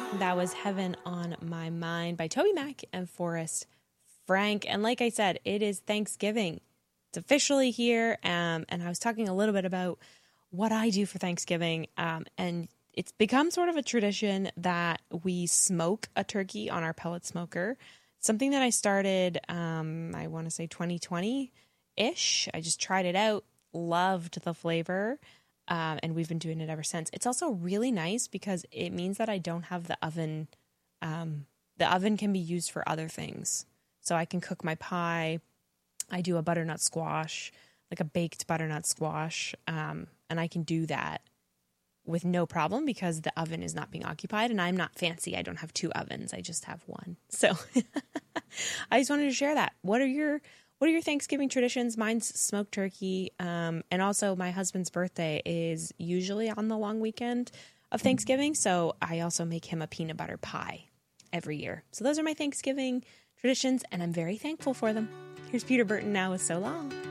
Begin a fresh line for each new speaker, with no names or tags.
That was Heaven on My Mind by Toby Mac and Forrest Frank. And like I said, it is Thanksgiving. It's officially here. And I was talking a little bit about what I do for Thanksgiving. And it's become sort of a tradition that we smoke a turkey on our pellet smoker. Something that I started, I want to say 2020-ish. I just tried it out, loved the flavor. And we've been doing it ever since. It's also really nice because it means that I don't have the oven. The oven can be used for other things. So I can cook my pie. I do a butternut squash, like a baked butternut squash. And I can do that with no problem because the oven is not being occupied. And I'm not fancy. I don't have two ovens. I just have one. So I just wanted to share that. What are your Thanksgiving traditions? Mine's smoked turkey. And also my husband's birthday is usually on the long weekend of Thanksgiving. So I also make him a peanut butter pie every year. So those are my Thanksgiving traditions, and I'm very thankful for them. Here's Peter Burton now with So Long.